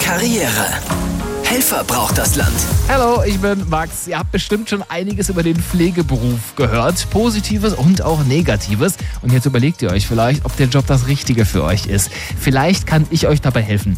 Karriere. Helfer braucht das Land. Hallo, ich bin Max. Ihr habt bestimmt schon einiges über den Pflegeberuf gehört. Positives und auch Negatives. Und jetzt überlegt ihr euch vielleicht, ob der Job das Richtige für euch ist. Vielleicht kann ich euch dabei helfen.